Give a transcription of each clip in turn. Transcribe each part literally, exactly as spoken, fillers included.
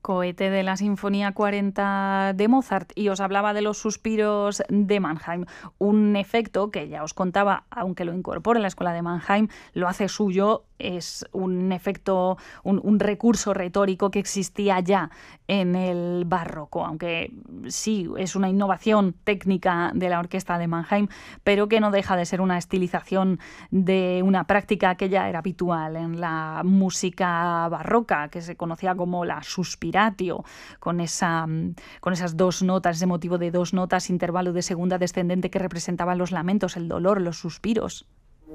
Cohete de la Sinfonía cuarenta de Mozart, y os hablaba de los suspiros de Mannheim, un efecto que ya os contaba, aunque lo incorpora en la escuela de Mannheim, lo hace suyo. Es un efecto, un, un recurso retórico que existía ya en el barroco, aunque sí es una innovación técnica de la orquesta de Mannheim, pero que no deja de ser una estilización de una práctica que ya era habitual en la música barroca, que se conocía como la suspiratio, con, esa, con esas dos notas, ese motivo de dos notas, intervalo de segunda descendente que representaban los lamentos, el dolor, los suspiros.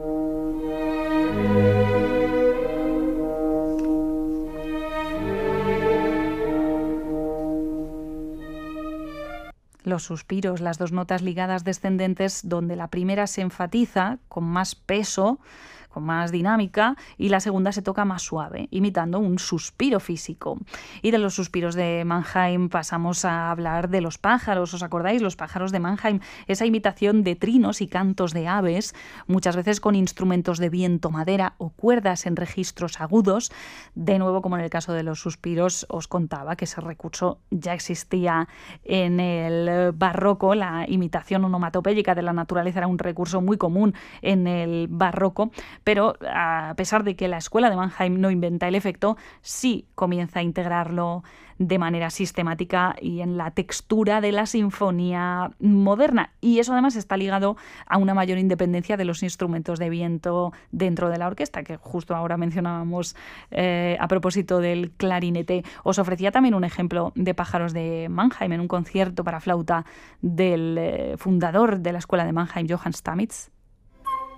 Los suspiros, las dos notas ligadas descendentes, donde la primera se enfatiza con más peso, con más dinámica, y la segunda se toca más suave, imitando un suspiro físico. Y de los suspiros de Mannheim pasamos a hablar de los pájaros. ¿Os acordáis? Los pájaros de Mannheim, esa imitación de trinos y cantos de aves, muchas veces con instrumentos de viento, madera o cuerdas en registros agudos. De nuevo, como en el caso de los suspiros, os contaba que ese recurso ya existía en el barroco. La imitación onomatopéyica de la naturaleza era un recurso muy común en el barroco, pero a pesar de que la escuela de Mannheim no inventa el efecto, sí comienza a integrarlo de manera sistemática y en la textura de la sinfonía moderna. Y eso además está ligado a una mayor independencia de los instrumentos de viento dentro de la orquesta, que justo ahora mencionábamos eh, a propósito del clarinete. Os ofrecía también un ejemplo de pájaros de Mannheim en un concierto para flauta del eh, fundador de la escuela de Mannheim, Johann Stamitz.